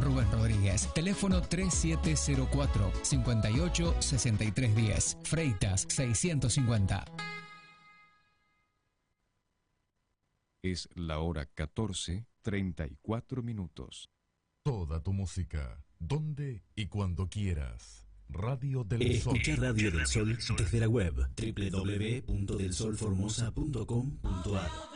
Rubén Rodríguez. Teléfono 3704 58 63 10. Freitas 650. Es la hora 14:34. Toda tu música, donde y cuando quieras. Radio del Sol. Escucha Radio del Sol desde la web www.delsolformosa.com.ar.